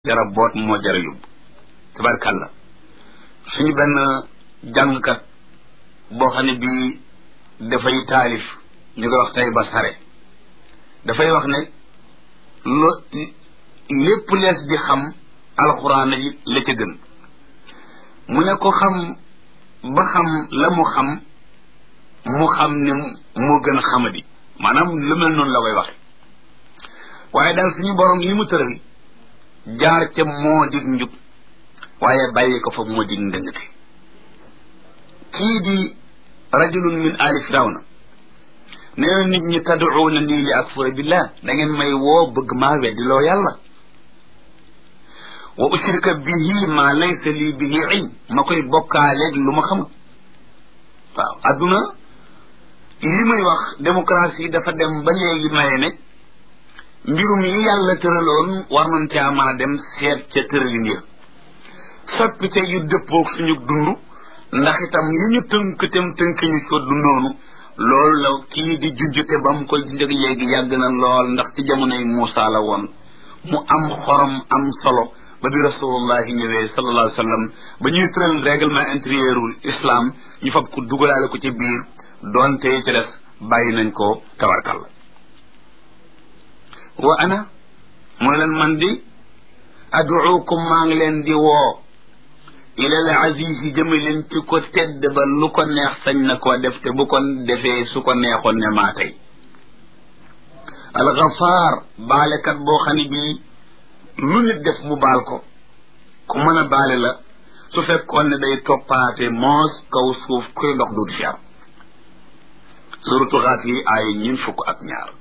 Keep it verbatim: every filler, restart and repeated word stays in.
jara boot moo jara yóbbu tabarkàlla suñu benn jàngkat boo xam ne bii dafay taalif ñu koy wax tay ba sare dafay wax ne lo lépp lees di xam alxuraan yi la ca gën mu ne ko xam ba xam la mu xam mu xam ne moo gën a xamadi maanaam lu mel noonu la koy waxe waaye daal suñu borom li mu tëral jaar ca moo dig njub waaye bàyyi ko fa moo dig ndëngate kii di rajulun min ali firawna nee na nit ñi tad'uuna nii li akfura billah da ngeen may woo bëgg maa weddi loo yàlla wa ushrika bihi ma laysa lii bihi ilm ma koy bokkaaleeg lu ma xamul waaw adduna li muy wax démocratie dafa dem ba léegi maye ne mbirum yi yàlla tëraloon war nañ caa mën a dem seet ca tëralin ya soppite yu dëppoog suñu dund ndax itam li ñu tënk tem tënk ñu ko dundoonu loolu la kii di junjute ba mu koy junjëg léegi yàgg na lool ndax ci jamonoy Muusaa la woon mu am xorom am solo ba bi rasulullahi ñëwee sallallahu alayhi wa sallam ba ñuy tëral règlement intérieurul islam ñu fab ko dugalaale ko ci biir doonte ci des bàyyi nañ ko tabarkalla wa ana mooy leen man di aduukum maa ngi leen di woo ilal aziz yi jëme leen ci ko tedd ba lu ko neex sañ na koo def te bu ko defee su ko neexoon ne maa tey alxafaar baalekat boo xam ne bii lu nit def mu baal ko ku mën a baale la su fekkoon ne day toppaate moos kaw suuf kuy dox du fi am suratu Gaafir yi ay ñeent fukk ak ñaar